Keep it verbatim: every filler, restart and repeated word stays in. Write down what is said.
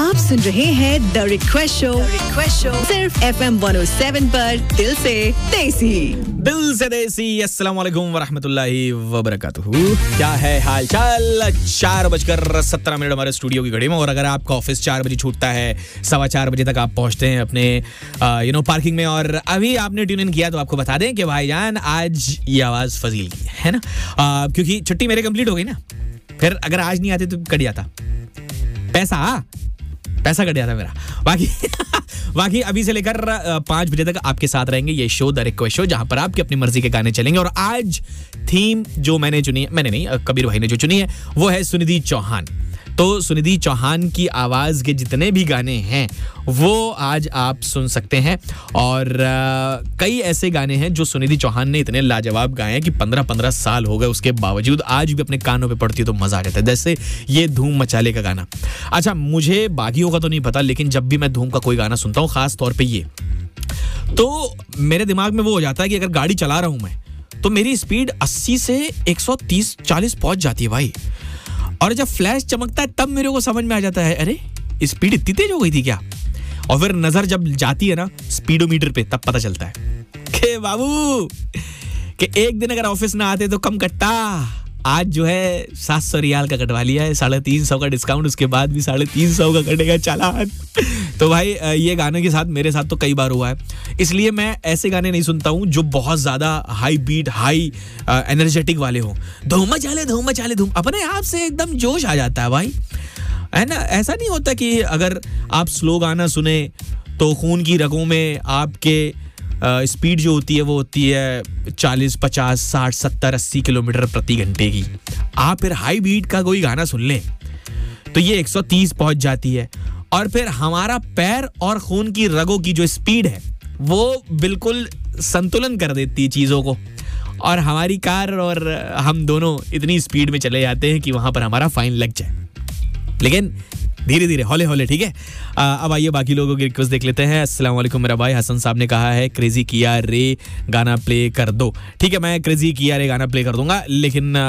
आप सुन रहे हैं the request show request show सिर्फ F M one O seven पर दिल से देसी दिल से देसी। अस्सलाम वालेकुम वरहमतुल्लाहि वबरकातुहू। क्या है हाल चाल? चार बजकर सत्रह मिनट हमारे स्टूडियो की घड़ी में। और अगर आपका ऑफिस चार बजे छूटता है, सवा चार बजे तक आप पहुंचते हैं अपने यू नो पार्किंग में, और अभी आपने ट्यून इन किया, तो आपको बता दें कि भाईजान आज ये आवाज फजील की है ना, आ, क्योंकि छुट्टी मेरे कंप्लीट हो गई ना। फिर अगर आज नहीं आते तो कट जाता पैसा पैसा कट जाता मेरा। बाकी बाकी अभी से लेकर पांच बजे तक आपके साथ रहेंगे ये शो द रिक्वेस्ट शो, जहां पर आपकी अपनी मर्जी के गाने चलेंगे। और आज थीम जो मैंने चुनी है, मैंने नहीं, कबीर भाई ने जो चुनी है, वो है सुनिधि चौहान। तो सुनिधि चौहान की आवाज के जितने भी गाने हैं वो आज आप सुन सकते हैं। और आ, कई ऐसे गाने हैं जो सुनिधि चौहान ने इतने लाजवाब गाए हैं कि पंद्रह पंद्रह साल हो गए, उसके बावजूद आज भी अपने कानों पे पड़ती है तो मजा आ जाता है। जैसे ये धूम मचाले का गाना। अच्छा, मुझे बाकियों का तो नहीं पता, लेकिन जब भी मैं धूम का कोई गाना सुनता हूँ, खास तौर पे ये, तो मेरे दिमाग में वो हो जाता है कि अगर गाड़ी चला रहा हूं मैं, तो मेरी स्पीड अस्सी से एक सौ तीस चालीस पहुंच जाती है भाई। और जब फ्लैश चमकता है तब मेरे को समझ में आ जाता है, अरे स्पीड इतनी तेज हो गई थी क्या। और फिर नजर जब जाती है ना स्पीडोमीटर पे, तब पता चलता है कि बाबू कि एक दिन अगर ऑफिस ना आते तो कम कटता। आज जो है सात सौ रियाल का कटवा लिया है, साढ़े तीन सौ का डिस्काउंट, उसके बाद भी साढ़े तीन सौ का कटेगा चालान। तो भाई ये गाने के साथ मेरे साथ तो कई बार हुआ है, इसलिए मैं ऐसे गाने नहीं सुनता हूँ जो बहुत ज्यादा हाई बीट हाई एनर्जेटिक वाले हो। धूम मचाले धूम मचाले धूम, अपने आप से एकदम जोश आ जाता है भाई, है ना। ऐसा नहीं होता कि अगर आप स्लो गाना सुने तो खून की रगों में आपके स्पीड uh, जो होती है वो होती है चालीस पचास साठ सत्तर अस्सी किलोमीटर प्रति घंटे की। आप फिर हाई बीट का कोई गाना सुन लें तो ये एक सौ तीस पहुंच जाती है। और फिर हमारा पैर और खून की रगों की जो स्पीड है वो बिल्कुल संतुलन कर देती है चीज़ों को, और हमारी कार और हम दोनों इतनी स्पीड में चले जाते हैं कि वहां पर हमारा फाइन लग जाए। लेकिन धीरे धीरे हौले हौले, ठीक है। आ, अब आइए बाकी लोगों की रिक्वेस्ट देख लेते हैं। अस्सलाम वालेकुम, मेरा भाई हसन साहब ने कहा है क्रेजी किया रे गाना प्ले कर दो। ठीक है, मैं क्रेजी किया रे गाना प्ले कर दूंगा, लेकिन